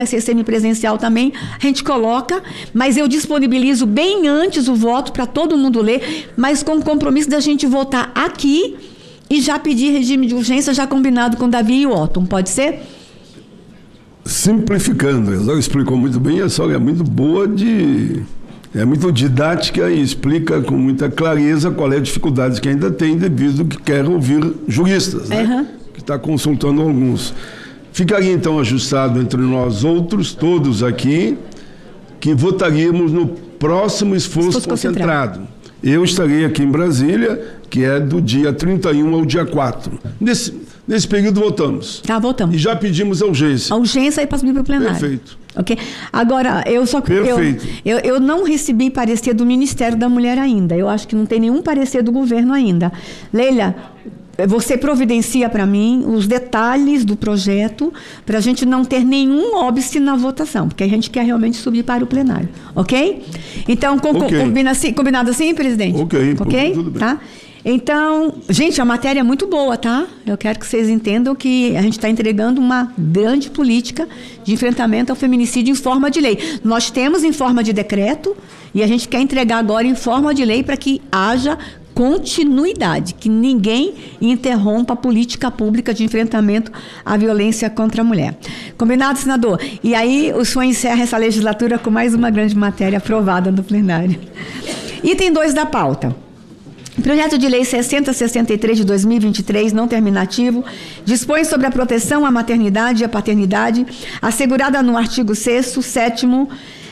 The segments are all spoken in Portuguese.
ser semipresencial também, a gente coloca, mas eu disponibilizo bem antes o voto para todo mundo ler, mas com o compromisso da gente votar aqui e já pedir regime de urgência, já combinado com o Davi e o Otton, pode ser? Simplificando, a Isadora explicou muito bem, a senhora é muito boa é muito didática e explica com muita clareza qual é a dificuldade que ainda tem devido que quer ouvir juristas, né? Que está consultando alguns. Ficaria, então, ajustado entre nós outros, todos aqui, que votaríamos no próximo esforço concentrado. Eu estarei aqui em Brasília, que é do dia 31 ao dia 4. Nesse período, votamos. Tá, votamos. E já pedimos a urgência. A urgência aí para subir para o plenário. Perfeito. Ok? Agora, eu não recebi parecer do Ministério da Mulher ainda. Eu acho que não tem nenhum parecer do governo ainda. Leila, você providencia para mim os detalhes do projeto para a gente não ter nenhum óbice na votação, porque a gente quer realmente subir para o plenário, ok? Então, combinado assim, presidente? Ok, tudo bem. Tá? Então, gente, a matéria é muito boa, tá? Eu quero que vocês entendam que a gente está entregando uma grande política de enfrentamento ao feminicídio em forma de lei. Nós temos em forma de decreto e a gente quer entregar agora em forma de lei para que haja continuidade, que ninguém interrompa a política pública de enfrentamento à violência contra a mulher. Combinado, senador? E aí o senhor encerra essa legislatura com mais uma grande matéria aprovada no plenário. Item 2 da pauta. Projeto de Lei 6063 de 2023, não terminativo, dispõe sobre a proteção à maternidade e à paternidade, assegurada no artigo 6º, 7º,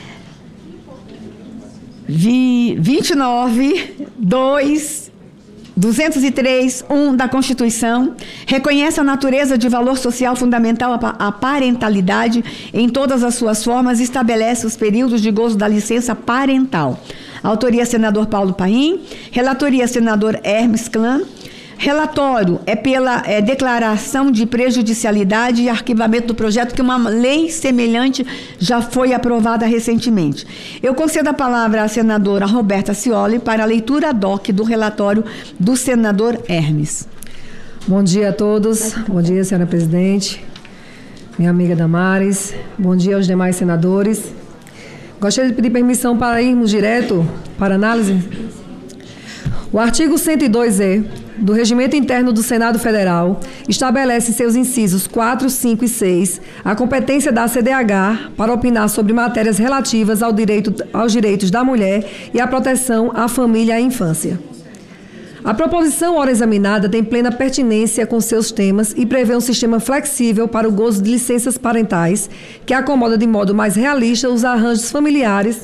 29, 2, 203, 1 da Constituição, reconhece a natureza de valor social fundamental à parentalidade em todas as suas formas e estabelece os períodos de gozo da licença parental. Autoria, senador Paulo Paim. Relatoria, senador Hermes Clã. Relatório é pela declaração de prejudicialidade e arquivamento do projeto, que uma lei semelhante já foi aprovada recentemente. Eu concedo a palavra à senadora Roberta Cioli para a leitura ad hoc do relatório do senador Hermes. Bom dia a todos. Bom dia, senhora presidente, minha amiga Damares. Bom dia aos demais senadores. Gostaria de pedir permissão para irmos direto para análise. O artigo 102-E do Regimento Interno do Senado Federal estabelece em seus incisos 4, 5 e 6 a competência da CDH para opinar sobre matérias relativas aos direitos da mulher e à proteção à família e à infância. A proposição ora examinada tem plena pertinência com seus temas e prevê um sistema flexível para o gozo de licenças parentais que acomoda de modo mais realista os arranjos familiares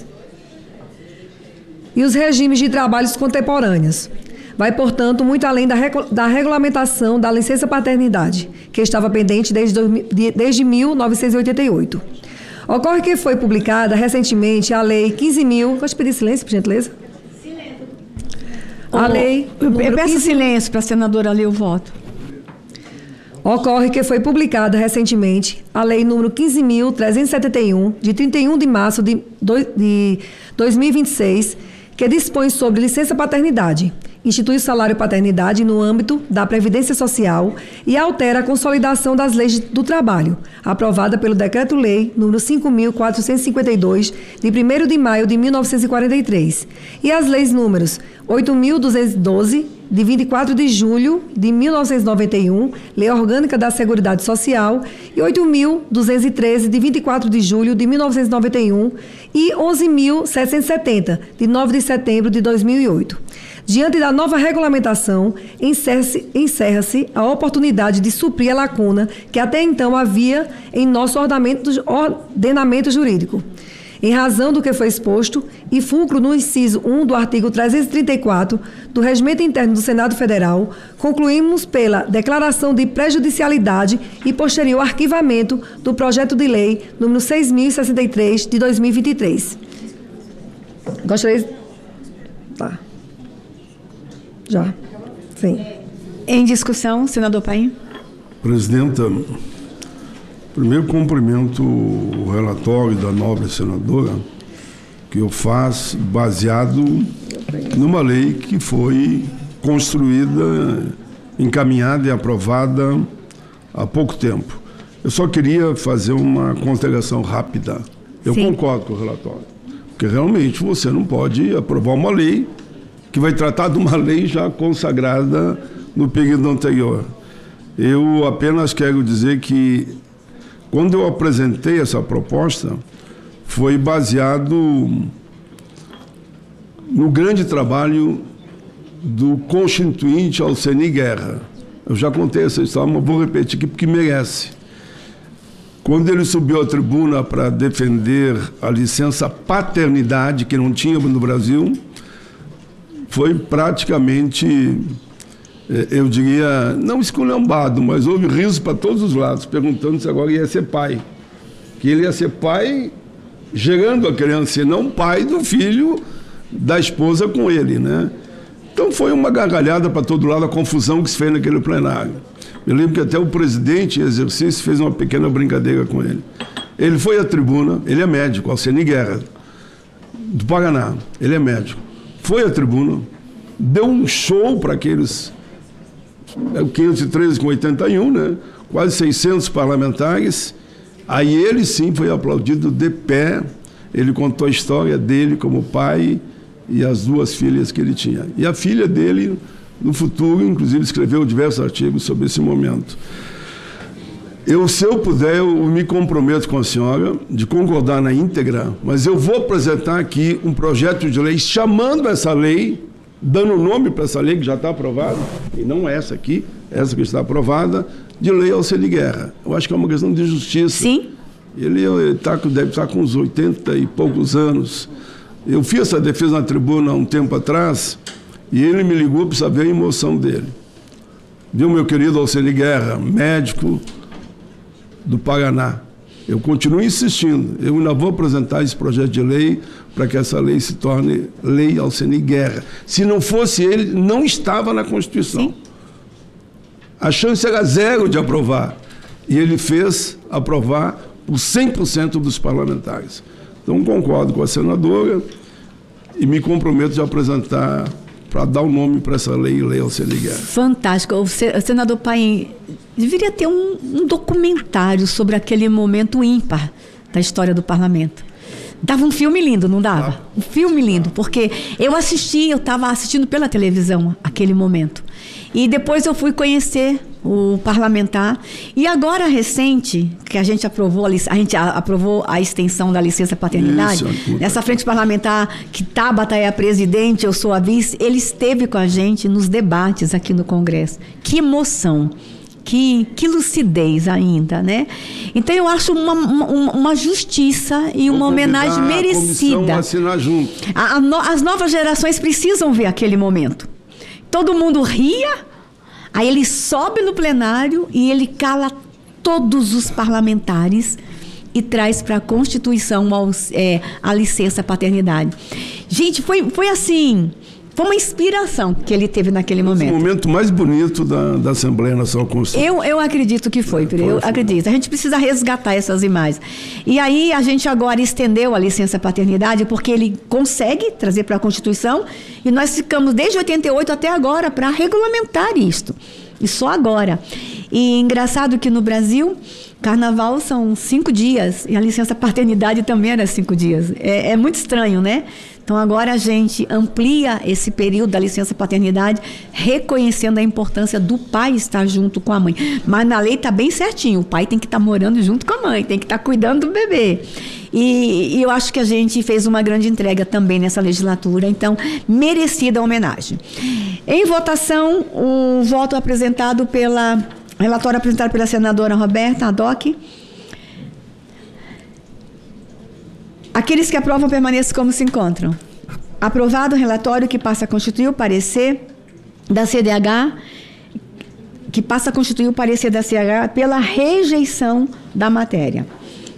e os regimes de trabalhos contemporâneos. Vai, portanto, muito além da regulamentação da licença paternidade, que estava pendente desde 1988. Ocorre que foi publicada recentemente a Lei 15.000... Posso pedir silêncio, por gentileza? A lei... Eu peço silêncio para a senadora ler o voto. Ocorre que foi publicada recentemente a Lei número 15.371, de 31 de março de 2026, que dispõe sobre licença paternidade, institui o salário paternidade no âmbito da Previdência Social e altera a consolidação das leis do trabalho, aprovada pelo Decreto-Lei número 5.452, de 1º de maio de 1943, e as leis números 8.212, de 24 de julho de 1991, Lei Orgânica da Seguridade Social, e 8.213, de 24 de julho de 1991, e 11.770, de 9 de setembro de 2008. Diante da nova regulamentação, encerra-se a oportunidade de suprir a lacuna que até então havia em nosso ordenamento jurídico. Em razão do que foi exposto, e fulcro no inciso 1 do artigo 334 do Regimento Interno do Senado Federal, concluímos pela declaração de prejudicialidade e posterior arquivamento do projeto de lei número 6.063 de 2023. Gostaria... Tá. Já. Sim. Em discussão, senador Paim. Presidenta, primeiro cumprimento o relatório da nobre senadora, que eu faço baseado numa lei que foi construída, encaminhada e aprovada há pouco tempo. Eu só queria fazer uma consideração rápida. Eu Sim. concordo com o relatório. Porque realmente você não pode aprovar uma lei que vai tratar de uma lei já consagrada no período anterior. Eu apenas quero dizer que, quando eu apresentei essa proposta, foi baseado no grande trabalho do constituinte Alceni Guerra. Eu já contei essa história, mas vou repetir aqui porque merece. Quando ele subiu à tribuna para defender a licença paternidade, que não tinha no Brasil, foi praticamente, eu diria, não esculhambado, mas houve riso para todos os lados, perguntando se agora ia ser pai. Que ele ia ser pai gerando a criança, e não pai do filho da esposa com ele, né? Então foi uma gargalhada para todo lado, a confusão que se fez naquele plenário. Eu lembro que até o presidente em exercício fez uma pequena brincadeira com ele. Ele foi à tribuna, ele é médico, Alceni Guerra, do Paraná, ele é médico. Foi à tribuna, deu um show para aqueles 513 com 81, né? Quase 600 parlamentares. Aí ele sim foi aplaudido de pé. Ele contou a história dele como pai e as duas filhas que ele tinha. E a filha dele, no futuro, inclusive, escreveu diversos artigos sobre esse momento. Se eu puder, eu me comprometo com a senhora de concordar na íntegra, mas eu vou apresentar aqui um projeto de lei chamando essa lei, dando nome para essa lei que já está aprovada, e não essa aqui, essa que está aprovada, de lei Alceni Guerra. Eu acho que é uma questão de justiça. Sim. Ele deve estar com uns 80 e poucos anos. Eu fiz essa defesa na tribuna há um tempo atrás e ele me ligou para saber a emoção dele. Viu, meu querido Alceni Guerra, médico do Paraná. Eu continuo insistindo. Eu ainda vou apresentar esse projeto de lei para que essa lei se torne lei Alceni Guerra. Se não fosse ele, não estava na Constituição. Sim. A chance era zero de aprovar. E ele fez aprovar por 100% dos parlamentares. Então, concordo com a senadora e me comprometo de apresentar para dar o nome para essa lei Alceni Guerra. Fantástico. O senador Paim, deveria ter um documentário sobre aquele momento ímpar da história do parlamento. Dava um filme lindo, não dava? Um filme lindo, porque eu estava assistindo pela televisão aquele momento. E depois eu fui conhecer o parlamentar. E agora, recente, que a gente aprovou a extensão da licença paternidade, nessa frente parlamentar, que Tabata é a presidente, eu sou a vice, ele esteve com a gente nos debates aqui no Congresso. Que emoção! Que lucidez ainda, né? Então eu acho uma justiça e uma homenagem merecida. Assinar junto. As novas gerações precisam ver aquele momento. Todo mundo ria, aí ele sobe no plenário e ele cala todos os parlamentares e traz para a Constituição a licença paternidade. Gente, foi assim... Foi uma inspiração que ele teve naquele momento. O momento mais bonito da Assembleia Nacional Constitucional. Eu acredito que foi, eu acredito. A gente precisa resgatar essas imagens. E aí a gente agora estendeu a licença paternidade porque ele consegue trazer para a Constituição e nós ficamos desde 88 até agora para regulamentar isto. E só agora. E engraçado que no Brasil, carnaval são 5 dias e a licença paternidade também era 5 dias. É muito estranho, né? Então, agora a gente amplia esse período da licença paternidade, reconhecendo a importância do pai estar junto com a mãe. Mas na lei está bem certinho, o pai tem que estar morando junto com a mãe, tem que estar cuidando do bebê. E eu acho que a gente fez uma grande entrega também nessa legislatura, então, merecida a homenagem. Em votação, o voto apresentado relatório apresentado pela senadora Roberta Haddock. Aqueles que aprovam permaneçam como se encontram. Aprovado o relatório que passa a constituir o parecer da CDH, pela rejeição da matéria.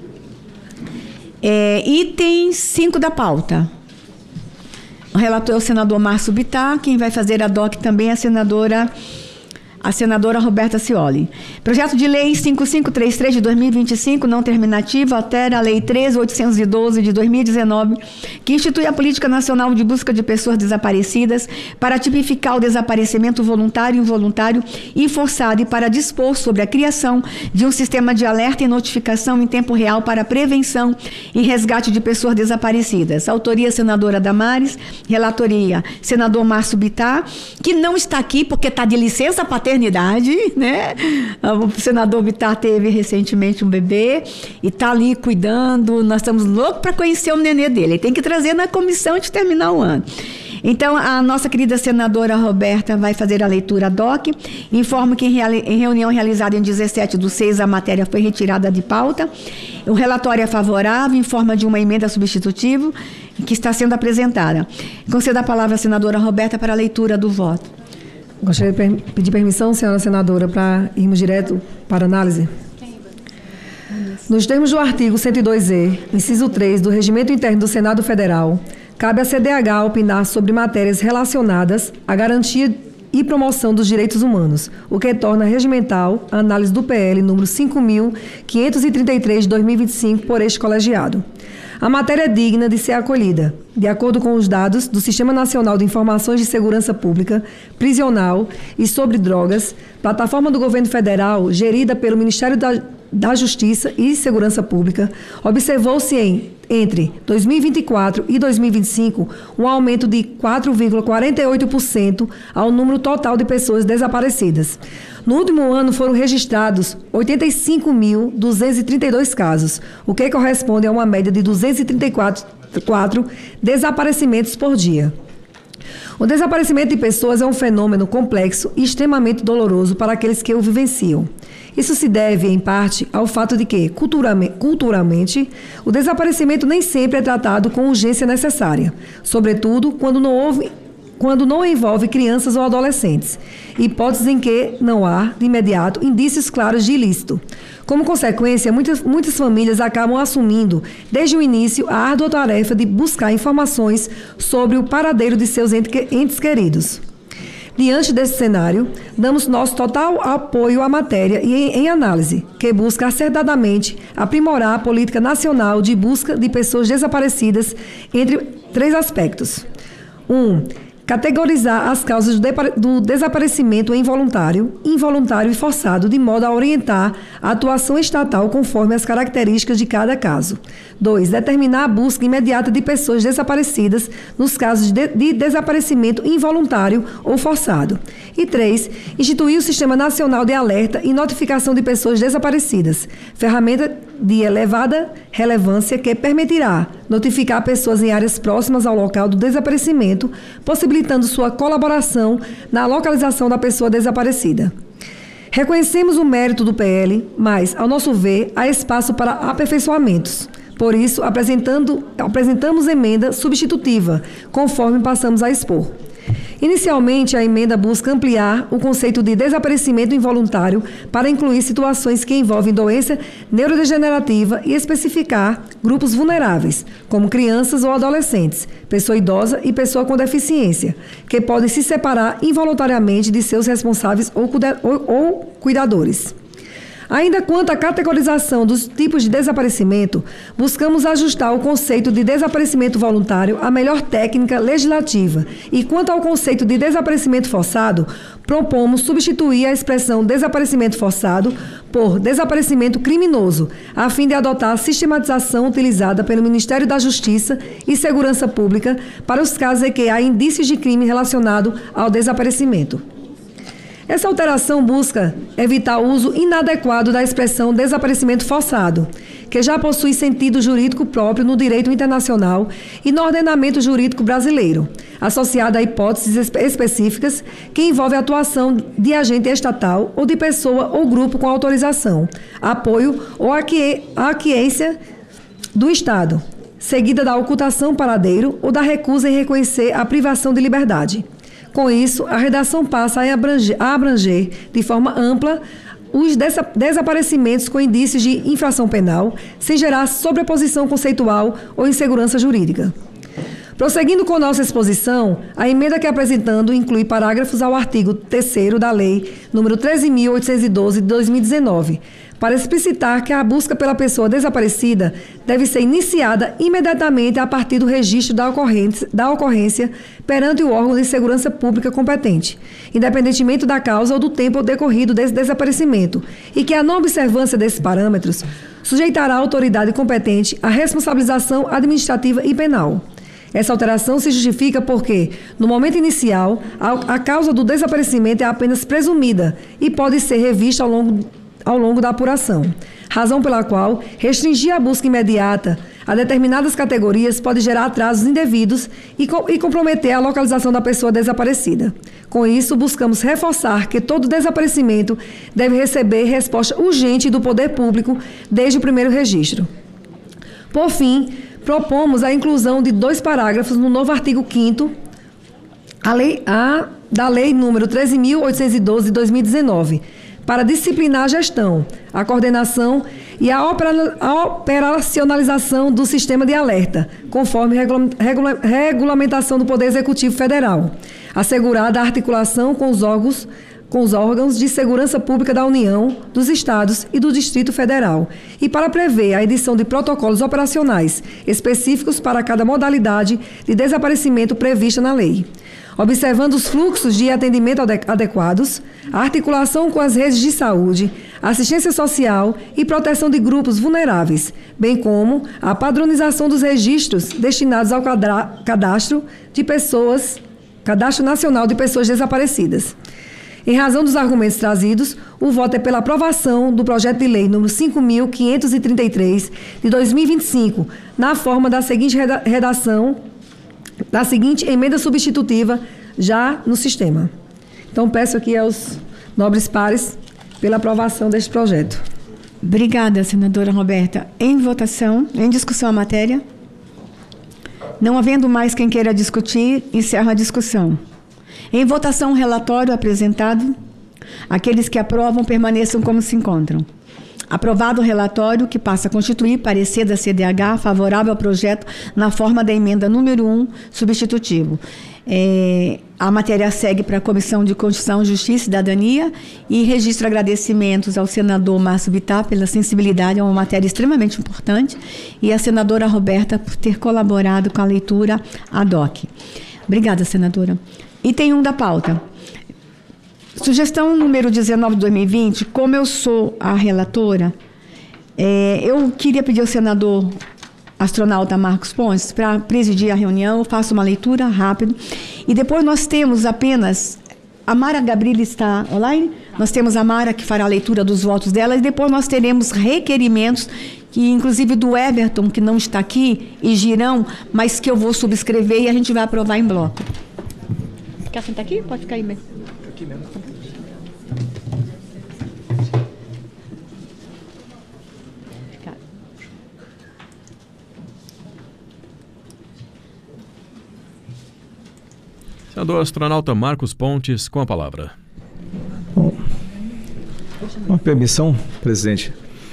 Item 5 da pauta. O relator é o senador Márcio Bittar, quem vai fazer a DOC também é a senadora a senadora Roberta Cioli. Projeto de Lei 5533 de 2025, não terminativo, altera a Lei 13812 de 2019, que institui a Política Nacional de Busca de Pessoas Desaparecidas para tipificar o desaparecimento voluntário, involuntário e forçado e para dispor sobre a criação de um sistema de alerta e notificação em tempo real para prevenção e resgate de pessoas desaparecidas. Autoria, senadora Damares, relatoria, senador Márcio Bittar, que não está aqui porque está de licença paternidade, né? O senador Bittar teve recentemente um bebê e está ali cuidando. Nós estamos loucos para conhecer o nenê dele. Ele tem que trazer na comissão antes de terminar o ano. Então, a nossa querida senadora Roberta vai fazer a leitura DOC. Informo que em reunião realizada em 17/6, a matéria foi retirada de pauta. O relatório é favorável, em forma de uma emenda substitutiva, que está sendo apresentada. Concedo a palavra à senadora Roberta para a leitura do voto. Gostaria de pedir permissão, senhora senadora, para irmos direto para análise. Nos termos do artigo 102E, inciso 3 do Regimento Interno do Senado Federal, cabe à CDH opinar sobre matérias relacionadas à garantia e promoção dos direitos humanos, o que torna regimental a análise do PL número 5.533 de 2025 por este colegiado. A matéria é digna de ser acolhida, de acordo com os dados do Sistema Nacional de Informações de Segurança Pública, Prisional e sobre Drogas, plataforma do Governo Federal gerida pelo Ministério da Justiça e Segurança Pública. Observou-se entre 2024 e 2025 um aumento de 4,48% ao número total de pessoas desaparecidas. No último ano foram registrados 85.232 casos, o que corresponde a uma média de 234 desaparecimentos por dia. O desaparecimento de pessoas é um fenômeno complexo e extremamente doloroso para aqueles que o vivenciam. Isso se deve, em parte, ao fato de que, culturalmente, o desaparecimento nem sempre é tratado com urgência necessária, sobretudo quando não envolve crianças ou adolescentes, hipóteses em que não há, de imediato, indícios claros de ilícito. Como consequência, muitas famílias acabam assumindo, desde o início, a árdua tarefa de buscar informações sobre o paradeiro de seus entes queridos. Diante desse cenário, damos nosso total apoio à matéria e em análise, que busca acertadamente aprimorar a política nacional de busca de pessoas desaparecidas entre 3 aspectos. 1. Categorizar as causas do desaparecimento involuntário e forçado, de modo a orientar a atuação estatal conforme as características de cada caso. 2. Determinar a busca imediata de pessoas desaparecidas nos casos de desaparecimento involuntário ou forçado. E 3. Instituir o Sistema Nacional de Alerta e Notificação de Pessoas Desaparecidas, ferramenta de elevada relevância que permitirá notificar pessoas em áreas próximas ao local do desaparecimento, possibilitando sua colaboração na localização da pessoa desaparecida. Reconhecemos o mérito do PL, mas, ao nosso ver, há espaço para aperfeiçoamentos. Por isso, apresentamos emenda substitutiva, conforme passamos a expor. Inicialmente, a emenda busca ampliar o conceito de desaparecimento involuntário para incluir situações que envolvem doença neurodegenerativa e especificar grupos vulneráveis, como crianças ou adolescentes, pessoa idosa e pessoa com deficiência, que podem se separar involuntariamente de seus responsáveis ou cuidadores. Ainda quanto à categorização dos tipos de desaparecimento, buscamos ajustar o conceito de desaparecimento voluntário à melhor técnica legislativa. E quanto ao conceito de desaparecimento forçado, propomos substituir a expressão desaparecimento forçado por desaparecimento criminoso, a fim de adotar a sistematização utilizada pelo Ministério da Justiça e Segurança Pública para os casos em que há indícios de crime relacionado ao desaparecimento. Essa alteração busca evitar o uso inadequado da expressão desaparecimento forçado, que já possui sentido jurídico próprio no direito internacional e no ordenamento jurídico brasileiro, associada a hipóteses específicas que envolvem a atuação de agente estatal ou de pessoa ou grupo com autorização, apoio ou aquiescência do Estado, seguida da ocultação paradeiro ou da recusa em reconhecer a privação de liberdade. Com isso, a redação passa a abranger de forma ampla os desaparecimentos com indícios de infração penal, sem gerar sobreposição conceitual ou insegurança jurídica. Prosseguindo com nossa exposição, a emenda que apresentando inclui parágrafos ao artigo 3º da Lei nº 13.812 de 2019, para explicitar que a busca pela pessoa desaparecida deve ser iniciada imediatamente a partir do registro da ocorrência perante o órgão de segurança pública competente, independentemente da causa ou do tempo decorrido desse desaparecimento, e que a não observância desses parâmetros sujeitará a autoridade competente à responsabilização administrativa e penal. Essa alteração se justifica porque, no momento inicial, a causa do desaparecimento é apenas presumida e pode ser revista ao longo da apuração, razão pela qual restringir a busca imediata a determinadas categorias pode gerar atrasos indevidos e comprometer a localização da pessoa desaparecida. Com isso, buscamos reforçar que todo desaparecimento deve receber resposta urgente do poder público desde o primeiro registro. Por fim, propomos a inclusão de 2 parágrafos no novo artigo 5º da Lei nº 13.812 de 2019, para disciplinar a gestão, a coordenação e a operacionalização do sistema de alerta, conforme regulamentação do Poder Executivo Federal, assegurada a articulação com os órgãos de segurança pública da União, dos Estados e do Distrito Federal, e para prever a edição de protocolos operacionais específicos para cada modalidade de desaparecimento prevista na lei. Observando os fluxos de atendimento adequados, a articulação com as redes de saúde, assistência social e proteção de grupos vulneráveis, bem como a padronização dos registros destinados ao Cadastro Nacional de Pessoas Desaparecidas. Em razão dos argumentos trazidos, o voto é pela aprovação do projeto de lei número 5.533 de 2025, na forma da seguinte redação, da seguinte emenda substitutiva já no sistema. Então, peço aqui aos nobres pares pela aprovação deste projeto. Obrigada, senadora Roberta. Em votação, em discussão a matéria. Não havendo mais quem queira discutir, encerro a discussão. Em votação, o relatório apresentado. Aqueles que aprovam permaneçam como se encontram. Aprovado o relatório, que passa a constituir parecer da CDH favorável ao projeto na forma da emenda número 1, substitutivo. A matéria segue para a Comissão de Constituição, Justiça e Cidadania e registro agradecimentos ao senador Márcio Bittar pela sensibilidade, é uma matéria extremamente importante, e à senadora Roberta por ter colaborado com a leitura ad hoc. Obrigada, senadora. Item 1 da pauta. Sugestão número 19 de 2020, como eu sou a relatora, eu queria pedir ao senador astronauta Marcos Pontes para presidir a reunião. Eu faço uma leitura rápida. E depois nós temos apenas... A Mara Gabriela está online? Nós temos a Mara que fará a leitura dos votos dela e depois nós teremos requerimentos, que inclusive do Everton, que não está aqui, e Girão, mas que eu vou subscrever e a gente vai aprovar em bloco. Quer sentar aqui? Pode ficar aí mesmo. Aqui mesmo. Senador astronauta Marcos Pontes, com a palavra. Bom, uma permissão, presidente.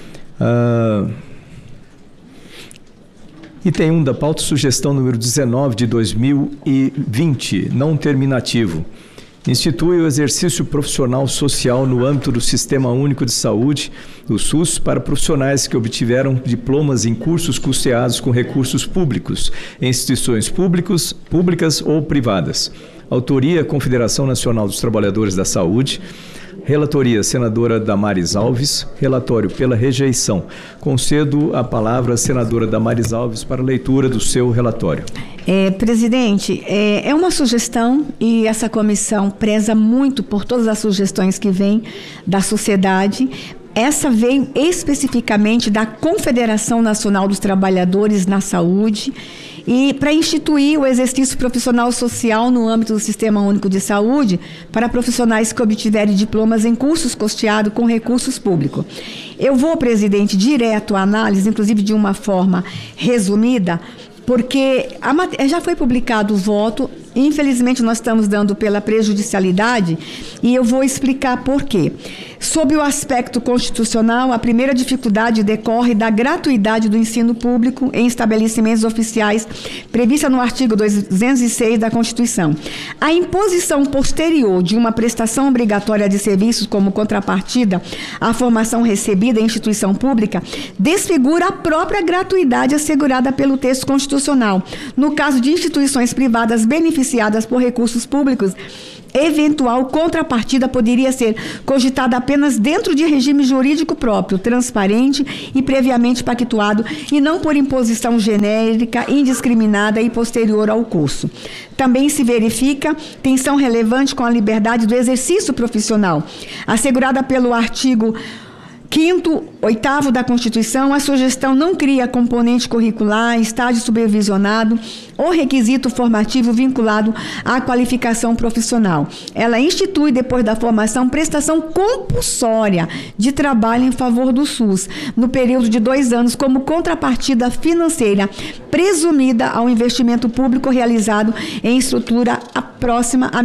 Item 1 da pauta, sugestão número 19 de 2020, não terminativo. Institui o exercício profissional social no âmbito do Sistema Único de Saúde, do SUS, para profissionais que obtiveram diplomas em cursos custeados com recursos públicos, em instituições públicas ou privadas. Autoria, Confederação Nacional dos Trabalhadores da Saúde. Relatoria, senadora Damares Alves. Relatório pela rejeição. Concedo a palavra à senadora Damares Alves para leitura do seu relatório. Presidente, é uma sugestão e essa comissão preza muito por todas as sugestões que vêm da sociedade. Essa veio especificamente da Confederação Nacional dos Trabalhadores na Saúde e para instituir o exercício profissional social no âmbito do Sistema Único de Saúde para profissionais que obtiverem diplomas em cursos custeados com recursos públicos. Eu vou, presidente, direto à análise, inclusive de uma forma resumida, porque já foi publicado o voto, Infelizmente, nós estamos dando pela prejudicialidade e eu vou explicar por quê. Sob o aspecto constitucional, a primeira dificuldade decorre da gratuidade do ensino público em estabelecimentos oficiais prevista no artigo 206 da Constituição. A imposição posterior de uma prestação obrigatória de serviços como contrapartida à formação recebida em instituição pública desfigura a própria gratuidade assegurada pelo texto constitucional. No caso de instituições privadas beneficiadas por recursos públicos, eventual contrapartida poderia ser cogitada apenas dentro de regime jurídico próprio, transparente e previamente pactuado, e não por imposição genérica, indiscriminada e posterior ao curso. Também se verifica tensão relevante com a liberdade do exercício profissional, assegurada pelo artigo 5º, 8º da Constituição. A sugestão não cria componente curricular, estágio supervisionado ou requisito formativo vinculado à qualificação profissional. Ela institui, depois da formação, prestação compulsória de trabalho em favor do SUS, no período de 2 anos, como contrapartida financeira presumida ao investimento público realizado em estrutura próxima à